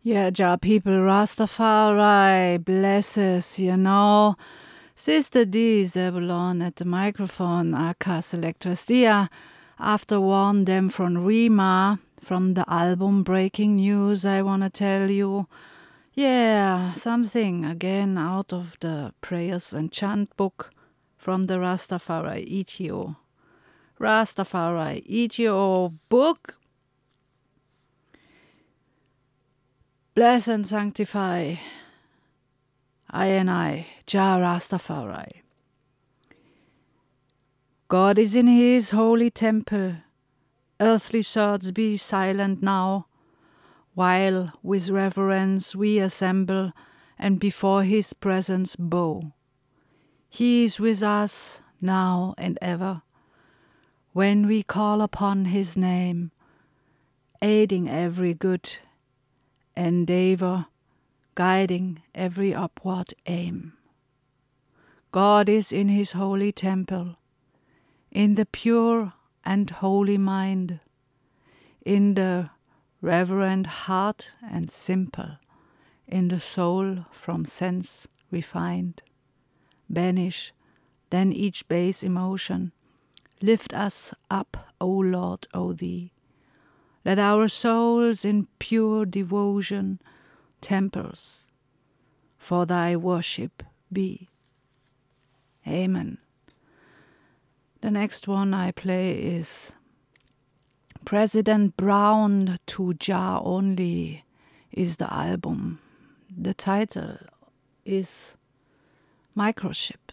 Yeah, Jah people, Rastafari blesses, Sister D Zebulon at the microphone, aka Selectress Dia. After one them from Rima, from the album Breaking News, I wanna tell you. Yeah, something again out of the Prayers and Chant book from the Rastafari ETO. Rastafari ETO book. Bless and sanctify I, Jah Rastafari. God is in his holy temple. Earthly thoughts be silent now, while with reverence we assemble and before his presence bow. He is with us now and ever, when we call upon his name, aiding every good endeavor, guiding every upward aim. God is in his holy temple, in the pure and holy mind, in the reverent heart and simple, in the soul from sense refined. Banish then each base emotion, lift us up, O Lord, O Thee. Let our souls in pure devotion temples for thy worship be. Amen. The next one I play is President Brown to Jah Only is the album. The title is Microchip.